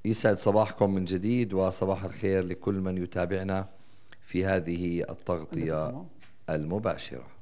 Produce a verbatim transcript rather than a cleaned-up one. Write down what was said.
يسعد صباحكم من جديد، وصباح الخير لكل من يتابعنا في هذه التغطية المباشرة.